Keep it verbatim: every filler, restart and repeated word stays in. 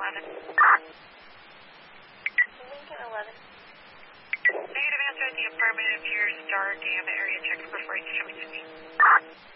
eleven. Lincoln eleven. Negative answer in the affirmative. Here's Star Dam area check before it's coming to me.